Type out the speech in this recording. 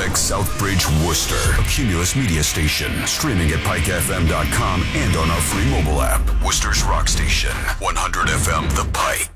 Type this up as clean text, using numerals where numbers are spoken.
FX Southbridge, Worcester. A Cumulus Media station. Streaming at pikefm.com and on our free mobile app. Worcester's rock station. 100 FM The Pike.